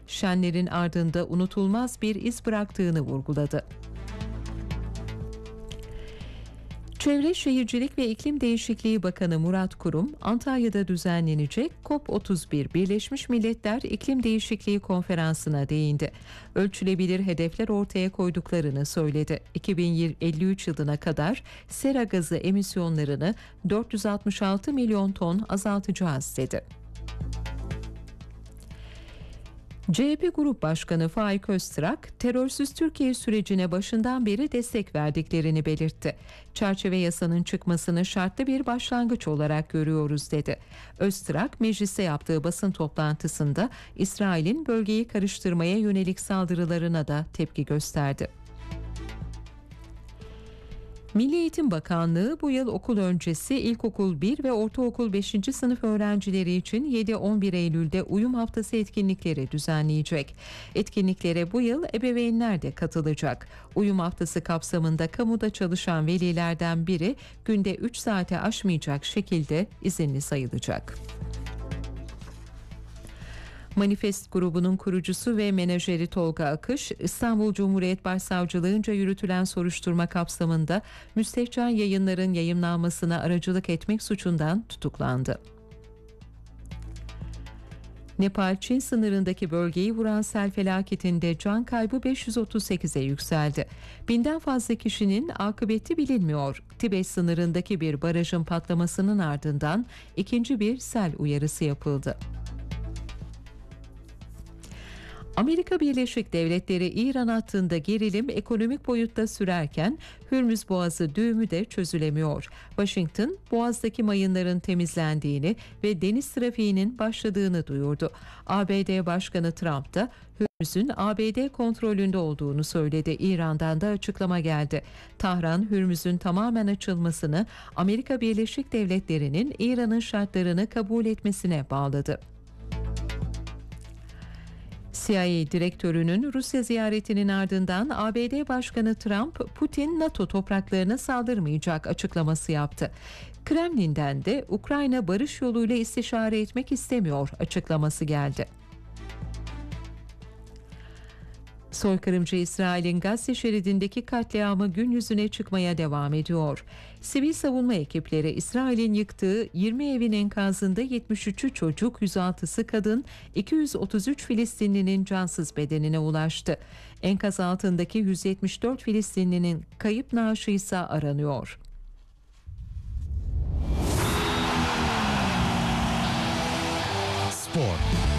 şenlerin ardında unutulmaz bir iz bıraktığını vurguladı. Çevre Şehircilik ve İklim Değişikliği Bakanı Murat Kurum, Antalya'da düzenlenecek COP31 Birleşmiş Milletler İklim Değişikliği Konferansı'na değindi. Ölçülebilir hedefler ortaya koyduklarını söyledi. 2053 yılına kadar sera gazı emisyonlarını 466 milyon ton azaltacağız dedi. CHP Grup Başkanı Faik Öztrak, terörsüz Türkiye sürecine başından beri destek verdiklerini belirtti. Çerçeve yasanın çıkmasını şartlı bir başlangıç olarak görüyoruz dedi. Öztrak, mecliste yaptığı basın toplantısında İsrail'in bölgeyi karıştırmaya yönelik saldırılarına da tepki gösterdi. Milli Eğitim Bakanlığı bu yıl okul öncesi ilkokul 1 ve ortaokul 5. sınıf öğrencileri için 7-11 Eylül'de uyum haftası etkinlikleri düzenleyecek. Etkinliklere bu yıl ebeveynler de katılacak. Uyum haftası kapsamında kamuda çalışan velilerden biri günde 3 saate aşmayacak şekilde izinli sayılacak. Manifest grubunun kurucusu ve menajeri Tolga Akış, İstanbul Cumhuriyet Başsavcılığınca yürütülen soruşturma kapsamında müstehcen yayınların yayımlanmasına aracılık etmek suçundan tutuklandı. Nepal-Çin sınırındaki bölgeyi vuran sel felaketinde can kaybı 538'e yükseldi. 1000'den fazla kişinin akıbeti bilinmiyor. Tibet sınırındaki bir barajın patlamasının ardından ikinci bir sel uyarısı yapıldı. Amerika Birleşik Devletleri İran hattında gerilim ekonomik boyutta sürerken Hürmüz Boğazı düğümü de çözülemiyor. Washington, Boğaz'daki mayınların temizlendiğini ve deniz trafiğinin başladığını duyurdu. ABD Başkanı Trump da Hürmüz'ün ABD kontrolünde olduğunu söyledi. İran'dan da açıklama geldi. Tahran, Hürmüz'ün tamamen açılmasını Amerika Birleşik Devletleri'nin İran'ın şartlarını kabul etmesine bağladı. CIA direktörünün Rusya ziyaretinin ardından ABD Başkanı Trump, Putin NATO topraklarına saldırmayacak açıklaması yaptı. Kremlin'den de Ukrayna barış yoluyla istişare etmek istemiyor açıklaması geldi. Soykırımcı İsrail'in Gazze şeridindeki katliamı gün yüzüne çıkmaya devam ediyor. Sivil savunma ekipleri İsrail'in yıktığı 20 evin enkazında 73'ü çocuk, 106'sı kadın, 233 Filistinlinin cansız bedenine ulaştı. Enkaz altındaki 174 Filistinlinin kayıp naaşı ise aranıyor. Spor.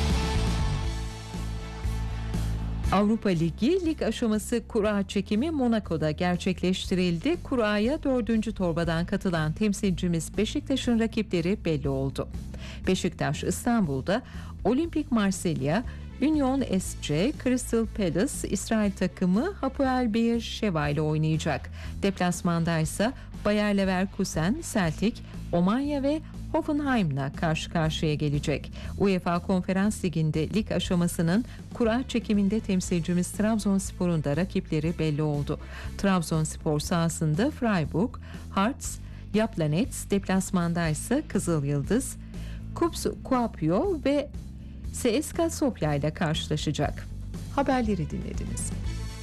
Avrupa Ligi lig aşaması kura çekimi Monaco'da gerçekleştirildi. Kuraya 4. torbadan katılan temsilcimiz Beşiktaş'ın rakipleri belli oldu. Beşiktaş İstanbul'da Olimpik Marsilya, Union SC, Crystal Palace, İsrail takımı Hapoel Be'er Sheva ile oynayacak. Deplasmanda ise Bayer Leverkusen, Celtic, Omanya ve Hoffenheim'la karşı karşıya gelecek. UEFA Konferans Ligi'nde lig aşamasının kura çekiminde temsilcimiz Trabzonspor'un da rakipleri belli oldu. Trabzonspor sahasında Freiburg, Hearts, Jablonec, deplasmanda ise Kızılyıldız, KuPS Kuopio ve CSKA Sofia ile karşılaşacak. Haberleri dinlediniz.